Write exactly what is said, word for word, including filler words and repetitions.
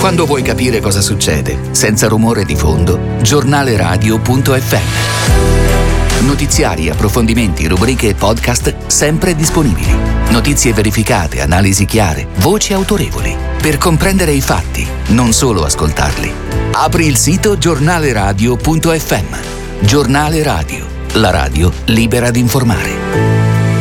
Quando vuoi capire cosa succede, senza rumore di fondo, giornale radio punto effe emme. Notiziari, approfondimenti, rubriche e podcast sempre disponibili. Notizie verificate, analisi chiare, voci autorevoli. Per comprendere i fatti, non solo ascoltarli. Apri il sito giornale radio punto effe emme. Giornale Radio, la radio libera di informare.